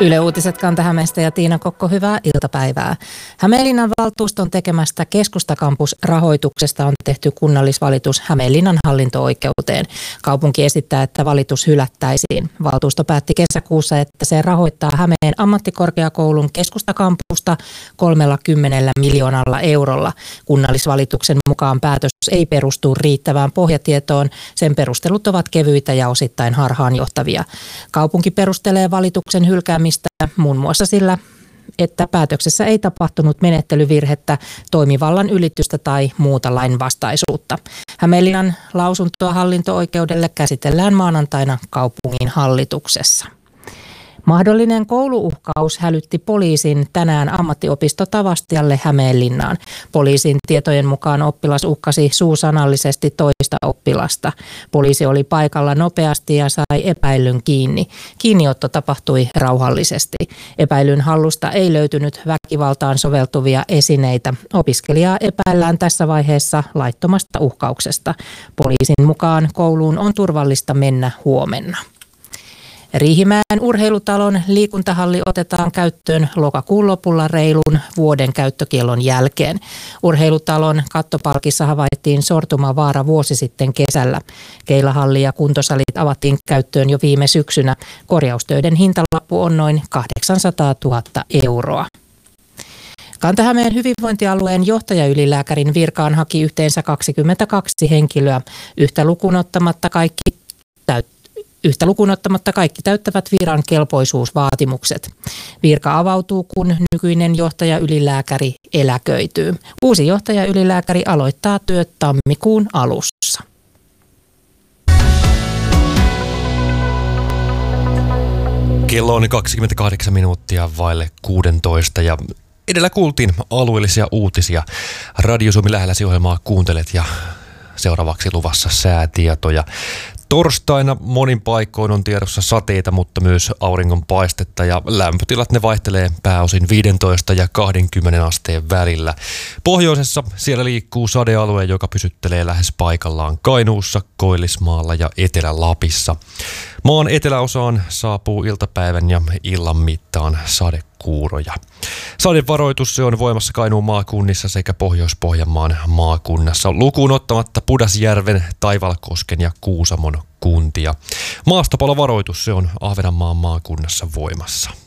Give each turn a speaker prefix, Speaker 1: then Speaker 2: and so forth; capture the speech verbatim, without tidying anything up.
Speaker 1: Yle Uutiset Kanta-Hämeestä ja Tiina Kokko, hyvää iltapäivää. Hämeenlinnan valtuuston tekemästä keskustakampusrahoituksesta on tehty kunnallisvalitus Hämeenlinnan hallinto-oikeuteen. Kaupunki esittää, että valitus hylättäisiin. Valtuusto päätti kesäkuussa, että se rahoittaa Hämeen ammattikorkeakoulun keskustakampusta kolmellakymmenellä miljoonalla eurolla. Kunnallisvalituksen mukaan päätös ei perustu riittävään pohjatietoon. Sen perustelut ovat kevyitä ja osittain harhaanjohtavia. Kaupunki perustelee valituksen hylkäämistä muun muassa sillä, että päätöksessä ei tapahtunut menettelyvirhettä, toimivallan ylitystä tai muuta lainvastaisuutta. Hämeenlinnan lausuntoa hallinto-oikeudelle käsitellään maanantaina kaupungin hallituksessa. Mahdollinen kouluuhkaus hälytti poliisin tänään ammattiopisto Tavastialle Hämeenlinnaan. Poliisin tietojen mukaan oppilas uhkasi suusanallisesti toista oppilasta. Poliisi oli paikalla nopeasti ja sai epäillyn kiinni. Kiinniotto tapahtui rauhallisesti. Epäilyn hallusta ei löytynyt väkivaltaan soveltuvia esineitä. Opiskelijaa epäillään tässä vaiheessa laittomasta uhkauksesta. Poliisin mukaan kouluun on turvallista mennä huomenna. Riihimäen urheilutalon liikuntahalli otetaan käyttöön lokakuun lopulla reilun vuoden käyttökiellon jälkeen. Urheilutalon kattopalkissa havaittiin sortumavaara vuosi sitten kesällä. Keilahalli ja kuntosalit avattiin käyttöön jo viime syksynä. Korjaustöiden hintalappu on noin kahdeksansataatuhatta euroa. Kanta-Hämeen hyvinvointialueen johtajaylilääkärin virkaan haki yhteensä kaksikymmentäkaksi henkilöä, yhtä lukuun ottamatta kaikki täyttöön. Yhtä lukuun ottamatta kaikki täyttävät viran kelpoisuusvaatimukset. Virka avautuu, kun nykyinen johtajaylilääkäri eläköityy. Uusi johtajaylilääkäri aloittaa työt tammikuun alussa.
Speaker 2: Kello on kaksikymmentäkahdeksan minuuttia vaille kuusitoista ja edellä kuultiin alueellisia uutisia. Radio Suomi lähelläsi ohjelmaa kuuntelet ja seuraavaksi luvassa säätietoja. Torstaina monin paikoin on tiedossa sateita, mutta myös auringonpaistetta ja lämpötilat ne vaihtelee pääosin viisitoista ja kaksikymmentä asteen välillä. Pohjoisessa siellä liikkuu sadealue, joka pysyttelee lähes paikallaan Kainuussa, Koillismaalla ja Etelä-Lapissa. Maan eteläosaan saapuu iltapäivän ja illan mittaan sadekuuroja. Sadevaroitus se on voimassa Kainuun maakunnissa sekä Pohjois-Pohjanmaan maakunnassa, lukuun ottamatta Pudasjärven, Taivalkosken ja Kuusamon kuntia. Maastopalovaroitus se on Ahvenanmaan maakunnassa voimassa.